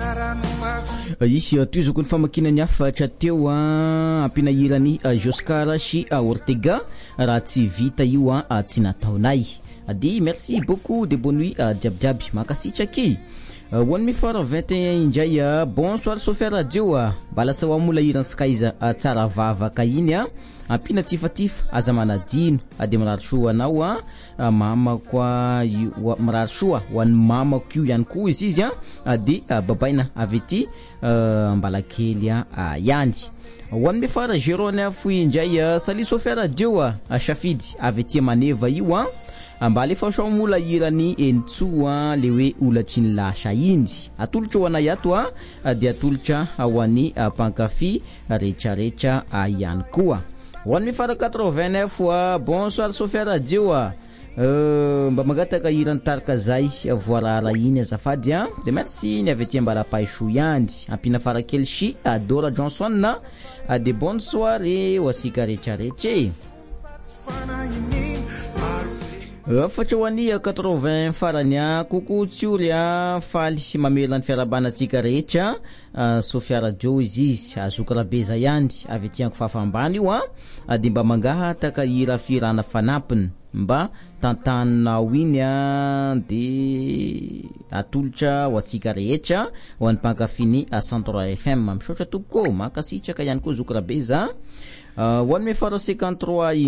Ici tuzoko ny famakinany afatra teo ampinahirany Joscar sy Ortega raha tsy vita io tsy nataonay. Adi merci beaucoup de bonne nuit diabidiaby makasitraky. One mi fara 21 indray bonsoir Sofia Radio balasa wa mula iran skaiza tsara vavaka iny ampina tifatifa aza manadino ade marary soa anao mama kwa marary soa ho an'ny mama ko ihany koa izy ade babaina avety mbalakely ihany. One mi fara Jérôme fui indray sali Sofia Radio Shafidy avety maneva io ambale fa so mula irany entsoa le hoe olatsiny lasa indy atolotra ho anay ato dia atolotra ho an'ny pankafi rehetrarehetra ihany koa. One mi fara 89 bonsoir Sofia Radio mba magataka irany taraka zay voarara iny azafady de merci ny avety mbala paisho yandy ampina farakely sy Dora Johnson de bonne soirée wasika rehetrarehetra. Fatsa ho an'ny 80 farany coucou tsiori faly mamelany fiarabanatsika rehetra Sofia Radio izy azokarabe zay andy avy tiako fafambany io de mba mangahataka ira firana fanampiny mba tantanao iny de atolotra ho atsika rehetra ho an'ny pankafiny 103 FM misaotra tompoko makasitraka ihany koa zokarabe za ho an'ny fara 53